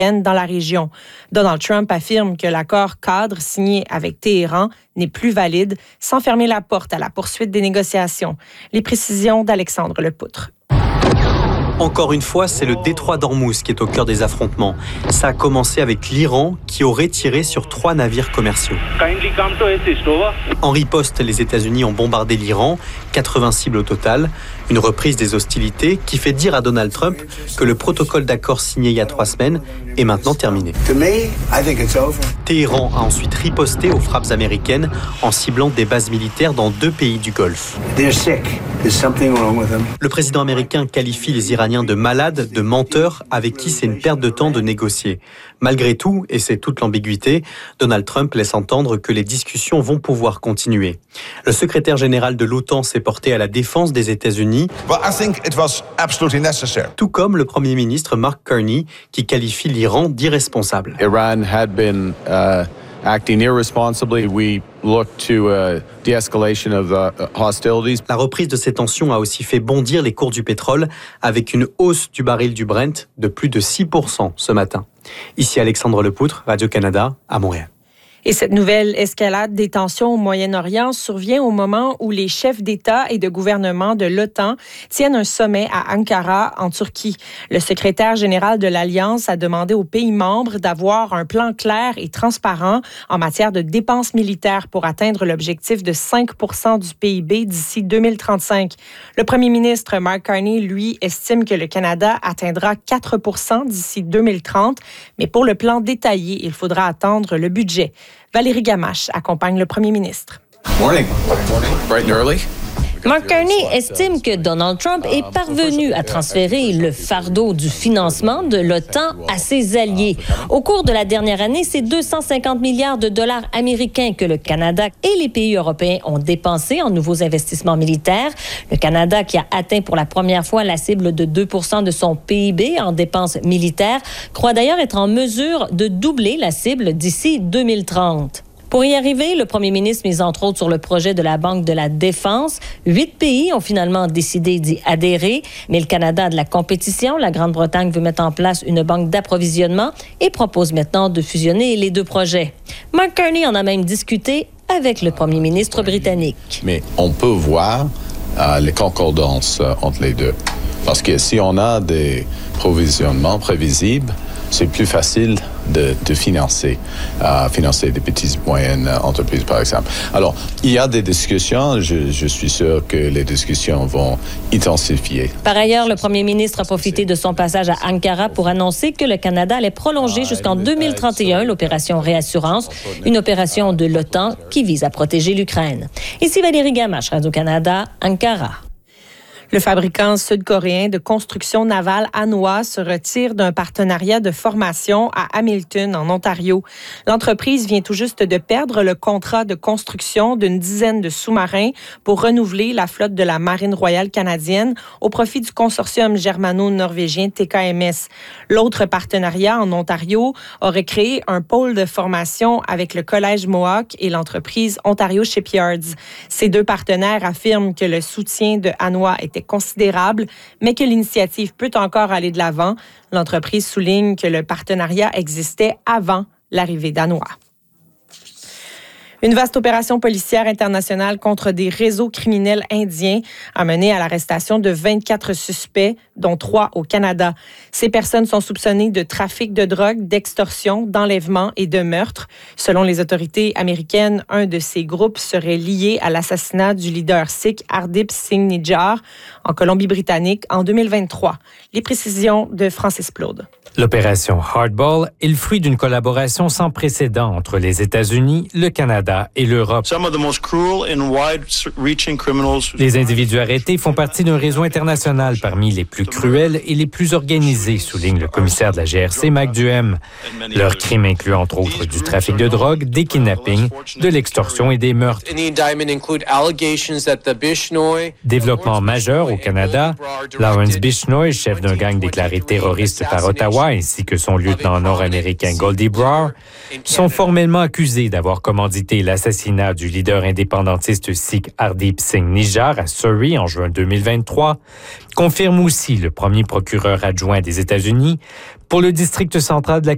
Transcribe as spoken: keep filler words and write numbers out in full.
dans la région. Donald Trump affirme que l'accord cadre signé avec Téhéran n'est plus valide, sans fermer la porte à la poursuite des négociations. Les précisions d'Alexandre Lepoutre. Encore une fois, c'est le détroit d'Ormuz qui est au cœur des affrontements. Ça a commencé avec l'Iran qui aurait tiré sur trois navires commerciaux. En riposte, les États-Unis ont bombardé l'Iran, quatre-vingts cibles au total. Une reprise des hostilités qui fait dire à Donald Trump que le protocole d'accord signé il y a trois semaines est maintenant terminé. Téhéran a ensuite riposté aux frappes américaines en ciblant des bases militaires dans deux pays du Golfe. Le président américain qualifie les Iraniens de malades, de menteurs, avec qui c'est une perte de temps de négocier. Malgré tout, et c'est toute l'ambiguïté, Donald Trump laisse entendre que les discussions vont pouvoir continuer. Le secrétaire général de l'OTAN s'est porté à la défense des États-Unis, tout comme le premier ministre Mark Carney, qui qualifie l'Iran d'irresponsable. Iran had been uh... acting irresponsibly, we look to uh, de-escalation of the hostilities. La reprise de ces tensions a aussi fait bondir les cours du pétrole avec une hausse du baril du Brent de plus de six pour cent ce matin. Ici Alexandre Lepoutre, Radio-Canada, à Montréal. Et cette nouvelle escalade des tensions au Moyen-Orient survient au moment où les chefs d'État et de gouvernement de l'OTAN tiennent un sommet à Ankara, en Turquie. Le secrétaire général de l'Alliance a demandé aux pays membres d'avoir un plan clair et transparent en matière de dépenses militaires pour atteindre l'objectif de cinq pour cent du P I B d'ici deux mille trente-cinq. Le premier ministre Mark Carney, lui, estime que le Canada atteindra quatre pour cent d'ici deux mille trente, mais pour le plan détaillé, il faudra attendre le budget. Valérie Gamache accompagne le premier ministre. Morning. Morning. Bright and early. Mark Carney estime que Donald Trump est parvenu à transférer le fardeau du financement de l'OTAN à ses alliés. Au cours de la dernière année, c'est deux cent cinquante milliards de dollars américains que le Canada et les pays européens ont dépensés en nouveaux investissements militaires. Le Canada, qui a atteint pour la première fois la cible de deux pour cent de son P I B en dépenses militaires, croit d'ailleurs être en mesure de doubler la cible d'ici deux mille trente. Pour y arriver, le premier ministre mise entre autres sur le projet de la Banque de la Défense. Huit pays ont finalement décidé d'y adhérer, mais le Canada a de la compétition. La Grande-Bretagne veut mettre en place une banque d'approvisionnement et propose maintenant de fusionner les deux projets. Mark Carney en a même discuté avec le premier ministre britannique. Mais on peut voir euh, les concordances euh, entre les deux. Parce que si on a des provisionnements prévisibles, c'est plus facile de, de financer, euh, financer des petites et moyennes entreprises, par exemple. Alors, il y a des discussions. Je, je suis sûr que les discussions vont intensifier. Par ailleurs, le premier ministre a profité de son passage à Ankara pour annoncer que le Canada allait prolonger jusqu'en deux mille trente et un l'opération Réassurance, une opération de l'OTAN qui vise à protéger l'Ukraine. Ici Valérie Gamache, Radio-Canada, Ankara. Le fabricant sud-coréen de construction navale Hanwha se retire d'un partenariat de formation à Hamilton, en Ontario. L'entreprise vient tout juste de perdre le contrat de construction d'une dizaine de sous-marins pour renouveler la flotte de la Marine royale canadienne au profit du consortium germano-norvégien T K M S. L'autre partenariat en Ontario aurait créé un pôle de formation avec le Collège Mohawk et l'entreprise Ontario Shipyards. Ces deux partenaires affirment que le soutien de Hanwha était considérable, mais que l'initiative peut encore aller de l'avant. L'entreprise souligne que le partenariat existait avant l'arrivée d'Hanwha. Une vaste opération policière internationale contre des réseaux criminels indiens a mené à l'arrestation de vingt-quatre suspects, dont trois au Canada. Ces personnes sont soupçonnées de trafic de drogue, d'extorsion, d'enlèvement et de meurtre. Selon les autorités américaines, un de ces groupes serait lié à l'assassinat du leader sikh Hardeep Singh Nijjar en Colombie-Britannique en deux mille vingt-trois. Les précisions de Francis Plaude. L'opération Hardball est le fruit d'une collaboration sans précédent entre les États-Unis, le Canada et l'Europe. Les individus arrêtés font partie d'un réseau international parmi les plus cruels et les plus organisés, souligne le commissaire de la G R C, Mac Duhem. Leurs crimes incluent entre autres du trafic de drogue, des kidnappings, de l'extorsion et des meurtres. Développement majeur au Canada, Lawrence Bishnoi, chef d'un gang déclaré terroriste par Ottawa, ainsi que son lieutenant nord-américain Goldie Brower, sont formellement accusés d'avoir commandité l'assassinat du leader indépendantiste sikh Hardeep Singh Nijjar à Surrey en juin deux mille vingt-trois, confirme aussi le premier procureur adjoint des États-Unis pour le district central de la